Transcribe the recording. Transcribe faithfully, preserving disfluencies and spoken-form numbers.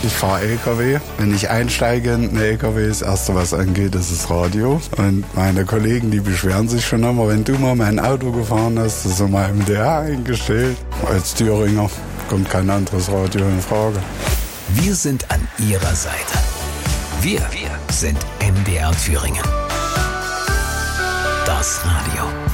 Ich fahre L K W. Wenn ich einsteige in einen L K W, das Erste, was angeht, ist das Radio. Und meine Kollegen, die beschweren sich schon immer, wenn du mal mein Auto gefahren hast, das ist immer M D R eingestellt. Als Thüringer kommt kein anderes Radio in Frage. Wir sind an Ihrer Seite. Wir, wir sind M D R Thüringen. Das Radio.